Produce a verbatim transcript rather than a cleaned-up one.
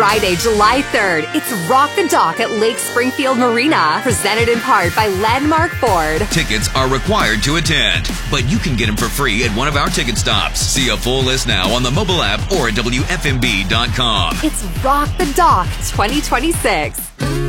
Friday, July third, it's Rock the Dock at Lake Springfield Marina, presented in part by Landmark Ford. Tickets are required to attend, but you can get them for free at one of our ticket stops. See a full list now on the mobile app or at W F M B dot com. It's Rock the Dock twenty twenty-six.